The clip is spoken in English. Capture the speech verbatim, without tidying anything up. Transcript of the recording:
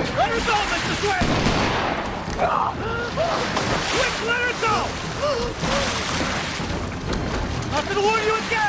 Let her go, Mister Swift! Quick, let her go! Nothing to warn you again!